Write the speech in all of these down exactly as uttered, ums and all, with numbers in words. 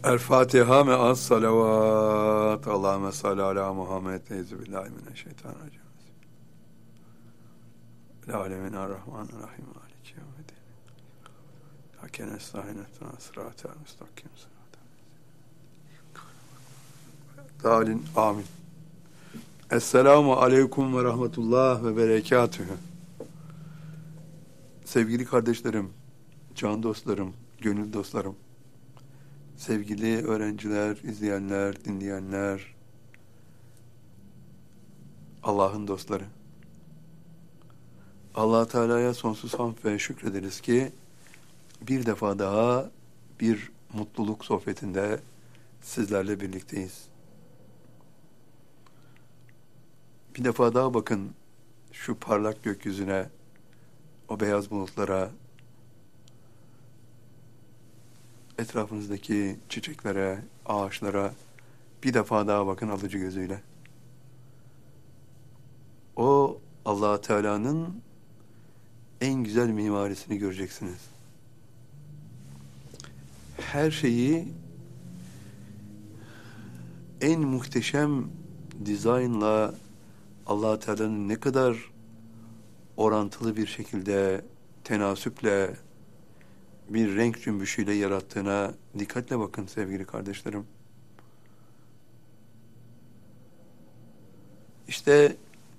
El Fatiha me'as salavat. Allahümme salli ala Muhammed. Euzubillahimineşşeytanirracim. Alemin ar-Rahmanir-Rahim. Maliki yevmiddin. Lakin estağinetuna sıratel müstakim sıratel. Dalin amin. Esselamu aleyküm ve rahmetullah ve berekatühü. Sevgili kardeşlerim, can dostlarım, gönül dostlarım, sevgili öğrenciler, izleyenler, dinleyenler, Allah'ın dostları. Allah Teala'ya sonsuz hamd ve şükrederiz ki bir defa daha bir mutluluk sohbetinde sizlerle birlikteyiz. Bir defa daha bakın şu parlak gökyüzüne, o beyaz bulutlara, etrafınızdaki çiçeklere, ağaçlara bir defa daha bakın alıcı gözüyle. O Allah Teala'nın en güzel mimarisini göreceksiniz. Her şeyi en muhteşem dizaynla Allah Teala'nın ne kadar orantılı bir şekilde tenasüple bir renk cümbüşüyle yarattığına dikkatle bakın sevgili kardeşlerim. İşte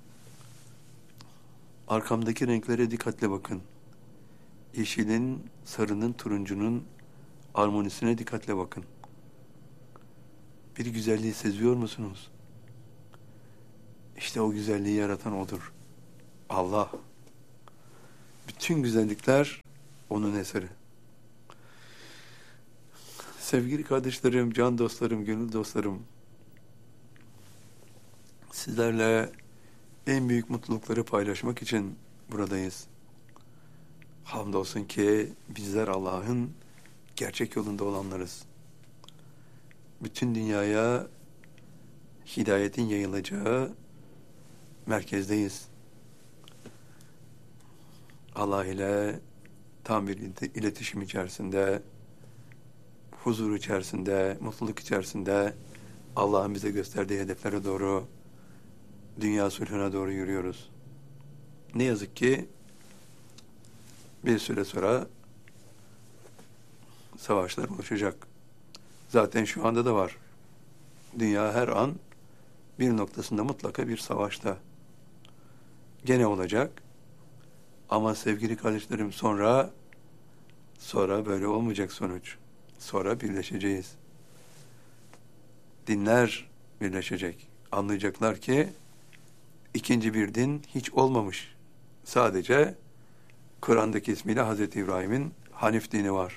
arkamdaki renklere dikkatle bakın. Yeşilin, sarının, turuncunun armonisine dikkatle bakın. Bir güzelliği seziyor musunuz? İşte o güzelliği yaratan O'dur. Allah. Bütün güzellikler O'nun eseri. Sevgili kardeşlerim, can dostlarım, gönül dostlarım, sizlerle en büyük mutlulukları paylaşmak için buradayız. Hamdolsun ki bizler Allah'ın gerçek yolunda olanlarız. Bütün dünyaya hidayetin yayılacağı merkezdeyiz. Allah ile tam bir iletişim içerisinde, huzur içerisinde, mutluluk içerisinde Allah'ın bize gösterdiği hedeflere doğru, dünya sulhuna doğru yürüyoruz. Ne yazık ki bir süre sonra savaşlar oluşacak. Zaten şu anda da var. Dünya her an bir noktasında mutlaka bir savaşta. Gene olacak. Ama sevgili kardeşlerim sonra sonra böyle olmayacak sonuç. Sonra birleşeceğiz. Dinler birleşecek. Anlayacaklar ki ikinci bir din hiç olmamış. Sadece Kur'an'daki ismiyle Hazreti İbrahim'in Hanif dini var.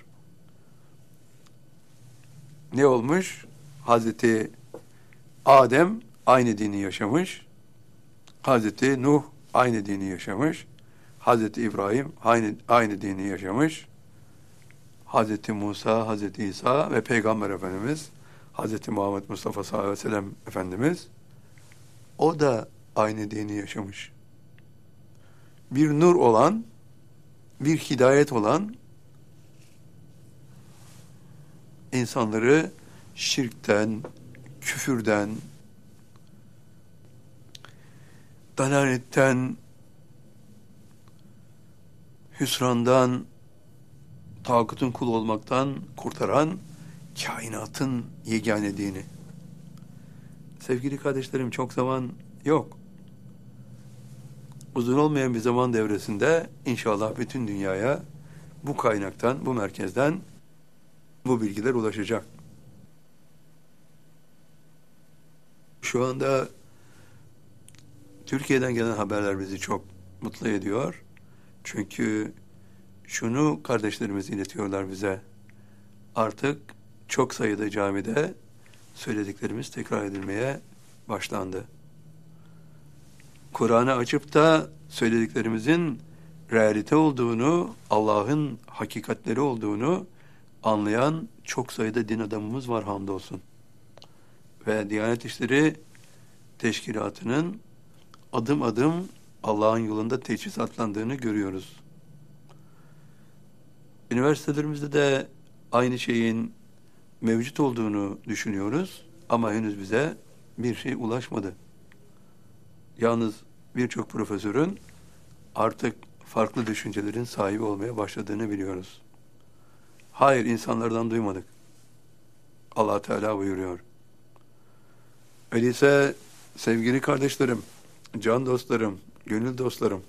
Ne olmuş? Hazreti Adem aynı dini yaşamış. Hazreti Nuh aynı dini yaşamış. Hazreti İbrahim aynı, aynı dini yaşamış. Hazreti Musa, Hazreti İsa ve Peygamber Efendimiz, Hazreti Muhammed Mustafa sallallahu aleyhi ve sellem Efendimiz, o da aynı dini yaşamış. Bir nur olan, bir hidayet olan, insanları şirkten, küfürden, dalaletten, hüsrandan, tağutun kulu olmaktan kurtaran kainatın yegane dini. Sevgili kardeşlerim, çok zaman yok. Uzun olmayan bir zaman devresinde inşallah bütün dünyaya bu kaynaktan, bu merkezden bu bilgiler ulaşacak. Şu anda Türkiye'den gelen haberler bizi çok mutlu ediyor. Çünkü şunu kardeşlerimiz iletiyorlar bize. Artık çok sayıda camide söylediklerimiz tekrar edilmeye başlandı. Kur'an'ı açıp da söylediklerimizin realite olduğunu, Allah'ın hakikatleri olduğunu anlayan çok sayıda din adamımız var hamdolsun. Ve Diyanet İşleri Teşkilatı'nın adım adım Allah'ın yolunda teçhizatlandığını görüyoruz. Üniversitelerimizde de aynı şeyin mevcut olduğunu düşünüyoruz ama henüz bize bir şey ulaşmadı. Yalnız birçok profesörün artık farklı düşüncelerin sahibi olmaya başladığını biliyoruz. Hayır, insanlardan duymadık. Allah Teala buyuruyor. Öyleyse sevgili kardeşlerim, can dostlarım, gönül dostlarım,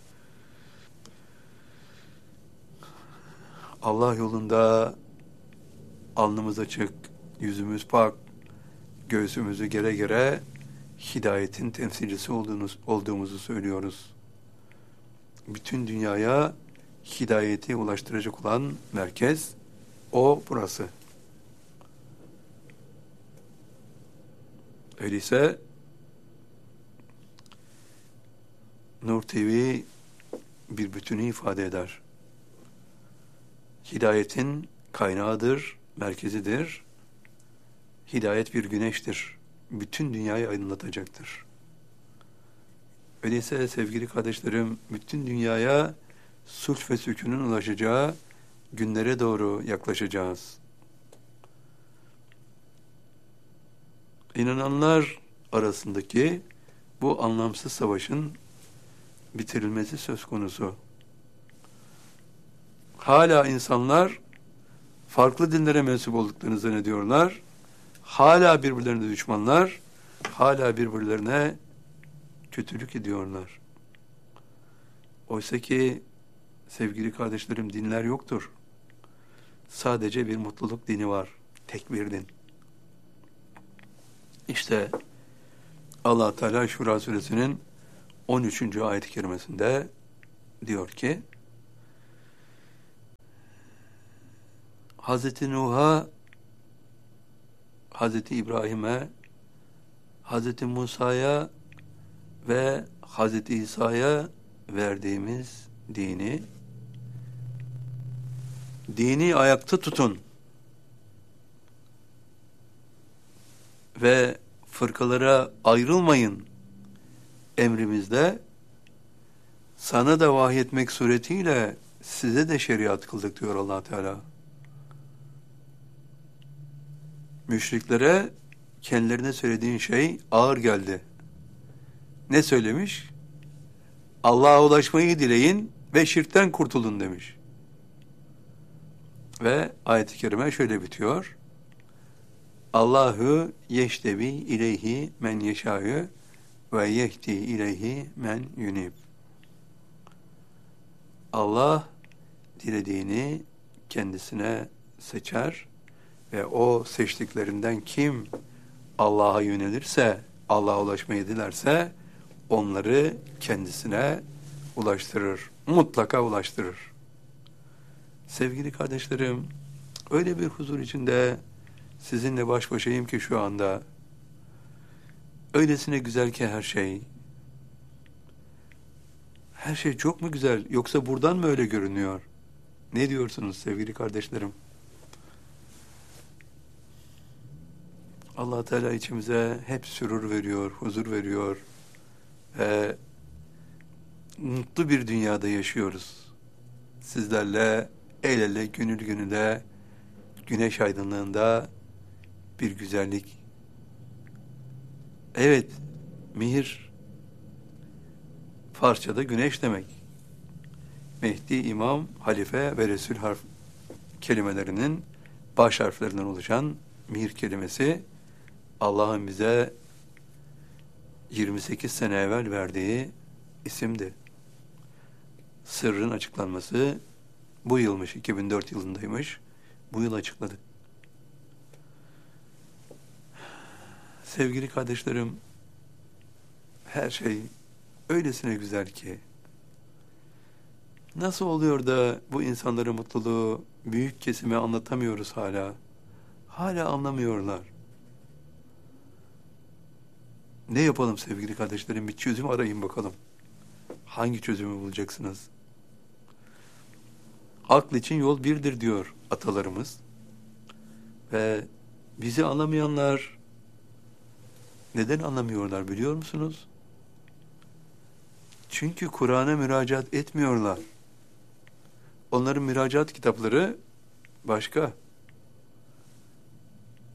Allah yolunda alnımız açık, yüzümüz pak, göğsümüzü gere gere hidayetin temsilcisi olduğunuz, olduğumuzu söylüyoruz. Bütün dünyaya hidayeti ulaştıracak olan merkez, o burası. Öyleyse Nur T V bir bütünü ifade eder. Hidayetin kaynağıdır, merkezidir. Hidayet bir güneştir. Bütün dünyayı aydınlatacaktır. Öyleyse sevgili kardeşlerim, bütün dünyaya sulh ve sükûnun ulaşacağı günlere doğru yaklaşacağız. İnananlar arasındaki bu anlamsız savaşın bitirilmesi söz konusu. Hala insanlar farklı dinlere mensup olduklarını zannediyorlar. Hala birbirlerine düşmanlar, hala birbirlerine kötülük ediyorlar. Oysa ki sevgili kardeşlerim, dinler yoktur. Sadece bir mutluluk dini var. Tek bir din. İşte Allah Teala Şura Suresinin on üçüncü ayet-i kerimesinde diyor ki, Hazreti Nuh'a, Hazreti İbrahim'e, Hazreti Musa'ya ve Hazreti İsa'ya verdiğimiz dini, dini ayakta tutun ve fırkalara ayrılmayın emrimizde, sana da vahyetmek suretiyle size de şeriat kıldık diyor Allah Teala. Müşriklere kendilerine söylediğin şey ağır geldi. Ne söylemiş? Allah'a ulaşmayı dileyin ve şirkten kurtulun demiş. Ve ayet-i kerime şöyle bitiyor. Allahu yeştebi ileyhi men yeşâ'ü ve yehdi ileyhi men yunib. Allah dilediğini kendisine seçer ve o seçtiklerinden kim Allah'a yönelirse, Allah'a ulaşmayı dilerse onları kendisine ulaştırır. Mutlaka ulaştırır. Sevgili kardeşlerim, öyle bir huzur içinde sizinle baş başayım ki şu anda. Öylesine güzel ki her şey. Her şey çok mu güzel, yoksa buradan mı öyle görünüyor? Ne diyorsunuz sevgili kardeşlerim? Allah Teala içimize hep sürur veriyor, huzur veriyor ve mutlu bir dünyada yaşıyoruz. Sizlerle el ele, gönül gönüle, güneş aydınlığında bir güzellik. Evet, mihir Farsçada güneş demek. Mehdi, İmam, Halife ve Resul harf kelimelerinin baş harflerinden oluşan mihir kelimesi Allah'ın bize yirmi sekiz sene evvel verdiği isimdi. Sırrın açıklanması bu yılmış, iki bin dört yılındaymış. Bu yıl açıkladı. Sevgili kardeşlerim, her şey öylesine güzel ki, nasıl oluyor da bu insanların mutluluğu büyük kesime anlatamıyoruz hala? Hala anlamıyorlar. Ne yapalım sevgili kardeşlerim? Bir çözüm arayın bakalım. Hangi çözümü bulacaksınız? Akıl için yol birdir diyor atalarımız. Ve bizi anlamayanlar neden anlamıyorlar biliyor musunuz? Çünkü Kur'an'a müracaat etmiyorlar. Onların müracaat kitapları başka.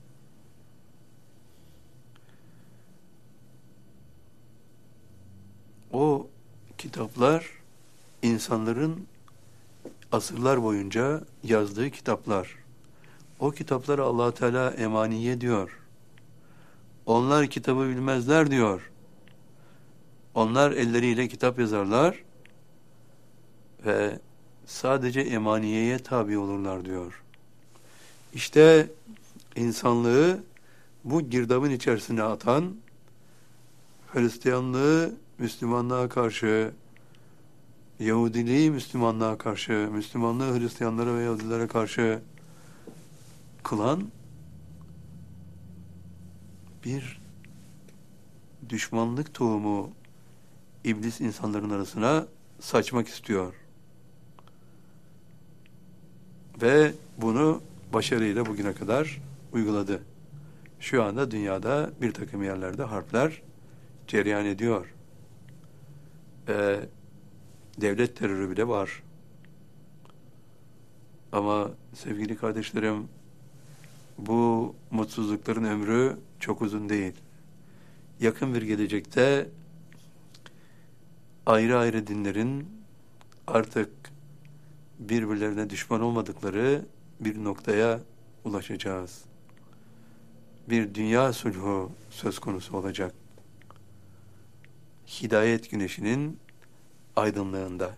kitaplar insanların asırlar boyunca yazdığı kitaplar. O kitapları Allah Teala emaniye diyor. Onlar kitabı bilmezler diyor. Onlar elleriyle kitap yazarlar ve sadece emaniyeye tabi olurlar diyor. İşte insanlığı bu girdabın içerisine atan, Hristiyanlığı Müslümanlığa karşı, Yahudiliği Müslümanlığa karşı, Müslümanlığı Hristiyanlara ve Yahudilere karşı kılan bir düşmanlık tohumu iblis insanların arasına saçmak istiyor. Ve bunu başarıyla bugüne kadar uyguladı. Şu anda dünyada bir takım yerlerde harpler cereyan ediyor. Ee, devlet terörü bile var. Ama sevgili kardeşlerim, bu mutsuzlukların ömrü çok uzun değil. Yakın bir gelecekte ayrı ayrı dinlerin artık birbirlerine düşman olmadıkları bir noktaya ulaşacağız. Bir dünya sulhu söz konusu olacak. Hidayet güneşinin aydınlığında.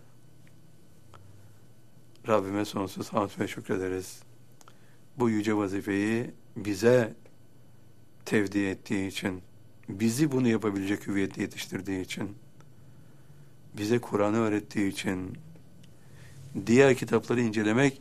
Rabbime sonsuz hamd ve şükrederiz. Bu yüce vazifeyi bize tevdi ettiği için, bizi bunu yapabilecek hüviyette yetiştirdiği için, bize Kur'an'ı öğrettiği için, diğer kitapları incelemek